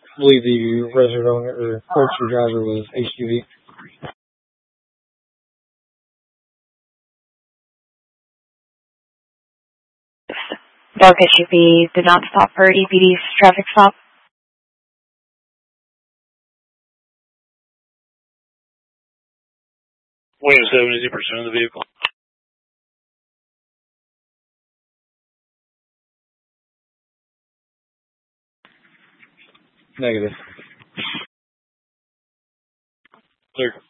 I believe the resident owner or courtesy driver was HGV. Dark SUV did not stop for EPD's traffic stop. Weight of 72% of the vehicle. Negative. Clear.